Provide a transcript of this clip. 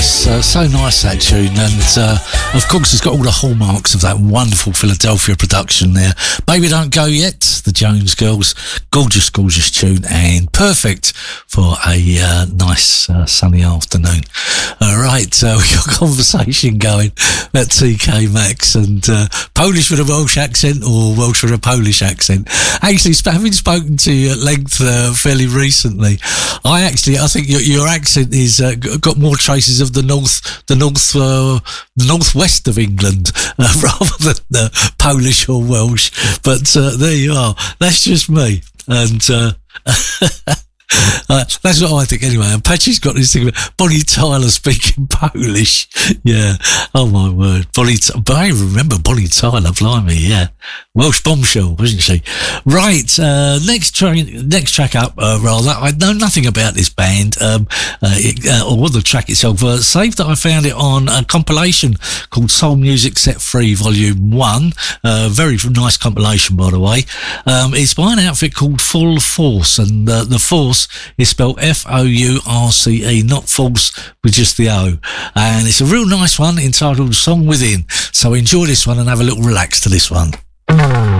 nice, so nice that tune, and of course it's got all the hallmarks of that wonderful Philadelphia production there. Baby Don't Go Yet, the Jones Girls, gorgeous, gorgeous tune, and perfect for a nice sunny afternoon. All right, we got a conversation going about TK Maxx and Polish with a Welsh accent or Welsh with a Polish accent. Actually, having spoken to you at length fairly recently, I think your accent is got more traces of the northwest of England rather than Polish or Welsh. But there you are. That's just me, and that's what I think anyway. And Patchy's got this thing about Bonnie Tyler speaking Polish. Yeah. Oh my word. But I remember Bonnie Tyler, blimey, yeah. Welsh bombshell, wasn't she? Right, next track up, rather. I know nothing about this band, or the track itself, save that I found it on a compilation called Soul Music Set Free Volume 1. Very nice compilation, by the way. It's by an outfit called Full Force, and the Force is spelled Fource, not false with just the O. And it's a real nice one entitled Song Within. So enjoy this one and have a little relax to this one.